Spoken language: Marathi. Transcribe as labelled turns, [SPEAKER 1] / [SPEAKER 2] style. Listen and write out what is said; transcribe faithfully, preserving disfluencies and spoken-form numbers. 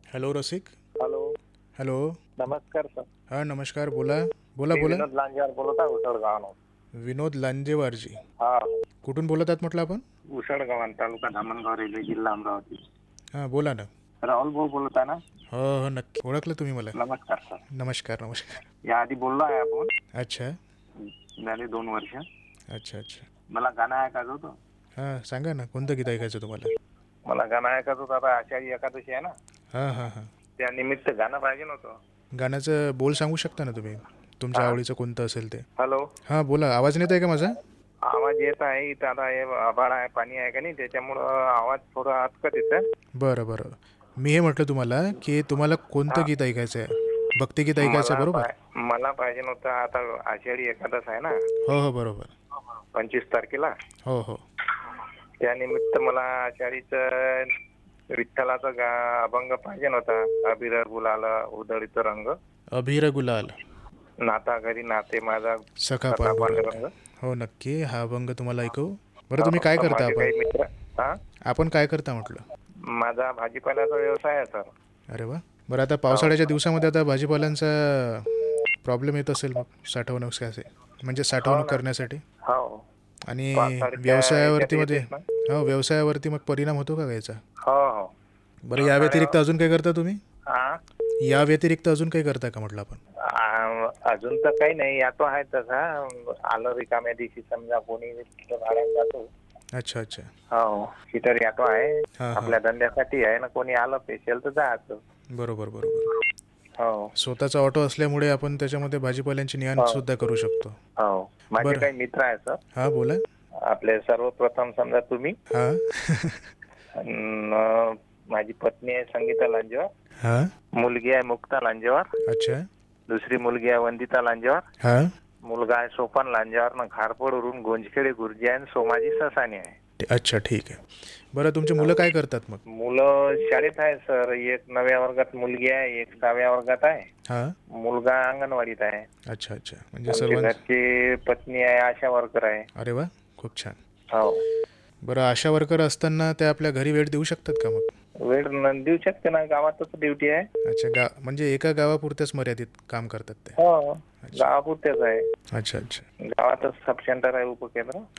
[SPEAKER 1] हॅलो रसिक.
[SPEAKER 2] हॅलो.
[SPEAKER 1] हॅलो.
[SPEAKER 2] नमस्कार सर.
[SPEAKER 1] हां नमस्कार. बोला बोला
[SPEAKER 2] मी
[SPEAKER 1] बोला.
[SPEAKER 2] विनोद लांजेवार बोलत आहे उसळगावानं.
[SPEAKER 1] विनोद लांजेवारजी.
[SPEAKER 2] हा.
[SPEAKER 1] कुठून बोलत आहात म्हटलं आपण?
[SPEAKER 2] उसळगावान तालुका धामणगाव रेल्वे जिल्हा अमरावती.
[SPEAKER 1] हां बोला ना.
[SPEAKER 2] राहुल भाऊ बोलत आहे ना?
[SPEAKER 1] हो हो नक्की ओळखलं तुम्ही मला.
[SPEAKER 2] नमस्कार सर.
[SPEAKER 1] नमस्कार नमस्कार.
[SPEAKER 2] याआधी बोललो आहे आपण.
[SPEAKER 1] अच्छा
[SPEAKER 2] झाले दोन वर्ष.
[SPEAKER 1] अच्छा अच्छा.
[SPEAKER 2] मला गाणं ऐकायचं होतं.
[SPEAKER 1] हां सांगा ना, कोणतं गीत ऐकायचं तुम्हाला?
[SPEAKER 2] मला गाणं ऐकायचं होतं. आता आषाढी एकादशी आहे ना,
[SPEAKER 1] हां हां हां.
[SPEAKER 2] त्या निमित्त गाणं पाहिजे नव्हतं.
[SPEAKER 1] गाण्याचं बोल सांगू शकता ना तुम्ही, तुमच्या
[SPEAKER 2] हा.
[SPEAKER 1] आवडीचं कोणतं असेल ते?
[SPEAKER 2] हॅलो.
[SPEAKER 1] हां बोला. आवाज नाही येत आहे का माझा?
[SPEAKER 2] आवाज येत आहे. इथं आता हे आभाळ आहे, पाणी आहे का नाही, त्याच्यामुळं आवाज थोडा अटकत येतं.
[SPEAKER 1] बरं बरं. मी हे म्हटलं तुम्हाला की तुम्हाला कोणतं
[SPEAKER 2] हा.
[SPEAKER 1] गीत ऐकायचं आहे? भक्तिगीत ऐकायचं आहे
[SPEAKER 2] मला
[SPEAKER 1] बरोबर?
[SPEAKER 2] पाय मला पाहिजे नव्हतं. आता आषाढी एकादश आहे ना,
[SPEAKER 1] हो हो बरोबर.
[SPEAKER 2] पंचवीस तारखेला.
[SPEAKER 1] हो हो.
[SPEAKER 2] त्यानिमित्त मला आषाढीचं विठ्ठलाचा गा अभंग पाहिजे होता. अभिर गुलाला उधळीत रंग,
[SPEAKER 1] अभिर गुलाल
[SPEAKER 2] नाता घरी नाते माझा
[SPEAKER 1] सखा
[SPEAKER 2] सखा
[SPEAKER 1] पांडुरंग.
[SPEAKER 2] पांडुरंग.
[SPEAKER 1] हो नक्की हा अभंग तुम्हाला ऐकवू. बरं तुम्ही काय
[SPEAKER 2] हो,
[SPEAKER 1] करता?
[SPEAKER 2] माझे
[SPEAKER 1] आपण
[SPEAKER 2] काही मित्र. हा.
[SPEAKER 1] आपण काय करता म्हटलं?
[SPEAKER 2] माझा भाजीपाल्याचा व्यवसाय आहे सर.
[SPEAKER 1] अरे वा. बरं आता
[SPEAKER 2] हो.
[SPEAKER 1] पावसाळ्याच्या दिवसामध्ये आता भाजीपाल्यांचा प्रॉब्लेम येत असेल, मग साठवणूक असे म्हणजे
[SPEAKER 2] हो
[SPEAKER 1] साठवणूक
[SPEAKER 2] ना.
[SPEAKER 1] करण्यासाठी
[SPEAKER 2] हो.
[SPEAKER 1] आणि
[SPEAKER 2] पावसाळ्याच्या
[SPEAKER 1] व्यवसायावरती
[SPEAKER 2] ह्याच्यात
[SPEAKER 1] मध्ये.
[SPEAKER 2] येतेच ना.
[SPEAKER 1] हो व्यवसायावरती मग परिणाम होतो का याचा?
[SPEAKER 2] हो हो.
[SPEAKER 1] बरं या व्यतिरिक्त
[SPEAKER 2] पावसाळ्यावर.
[SPEAKER 1] अजून काय करता तुम्ही?
[SPEAKER 2] हा.
[SPEAKER 1] या व्यतिरिक्त अजून काही करता का म्हटलं आपण?
[SPEAKER 2] आ, अजून तर काही नाही. यातो आहे तसा. आलं रिकाम्या दिवशी समजा कोणी भाड्यानं जातो.
[SPEAKER 1] अच्छा अच्छा.
[SPEAKER 2] हो. हिटर यातो आहे.
[SPEAKER 1] हां हां.
[SPEAKER 2] आपल्या धंद्यासाठी आहे ना, कोणी आलं स्पेशल तर जायचं.
[SPEAKER 1] बरोबर बरोबर.
[SPEAKER 2] हो.
[SPEAKER 1] स्वतःचा ऑटो असल्यामुळे आपण त्याच्यामध्ये भाजीपाल्यांची ने-आण
[SPEAKER 2] हो.
[SPEAKER 1] सुद्धा करू शकतो.
[SPEAKER 2] हो. माझे
[SPEAKER 1] बरं.
[SPEAKER 2] काही मित्र आहेत सर.
[SPEAKER 1] हां बोला.
[SPEAKER 2] आपले सर्वप्रथम समजा तुम्ही.
[SPEAKER 1] हां.
[SPEAKER 2] अन् माझी पत्नी आहे संगीता लांजेवार.
[SPEAKER 1] हां.
[SPEAKER 2] मुलगी आहे मुक्ता लांजेवार.
[SPEAKER 1] अच्छा.
[SPEAKER 2] दुसरी मुलगी आहे वंदिता लांजेवार.
[SPEAKER 1] हां.
[SPEAKER 2] मुलगा आहे सोपान लांजेवार ना घारपडवरून गोंजखेडे गुरुजी आहे आणि सोमाजी ससाने आहे.
[SPEAKER 1] अच्छा ठीक आहे. बरं तुमची मुलं काय करतात मग?
[SPEAKER 2] मुलं शाळेत आहे सर. एक नवव्या वर्गात मुलगी आहे, एक सहाव्या वर्गात आहे.
[SPEAKER 1] हां.
[SPEAKER 2] मुलगा अंगणवाडीत आहे.
[SPEAKER 1] अच्छा अच्छा. म्हणजे
[SPEAKER 2] आमच्या
[SPEAKER 1] सर्वांच.
[SPEAKER 2] घरची पत्नी आहे आशा वर्कर आहे.
[SPEAKER 1] अरे वा खूप छान.
[SPEAKER 2] हो.
[SPEAKER 1] बरं आशा वर्कर असताना त्या आपल्या घरी वेळ देऊ शकतात का मग?
[SPEAKER 2] वेळ न- देऊ शकते ना, गावातच ड्युटी आहे.
[SPEAKER 1] अच्छा गा म्हणजे एका गावापुरत्याच मर्यादित काम करतात ते?
[SPEAKER 2] हो.
[SPEAKER 1] अच्छा
[SPEAKER 2] गावापुरतेच आहे.
[SPEAKER 1] अच्छा अच्छा.
[SPEAKER 2] गावातच सब सेंटर आहे उपकेंद्र.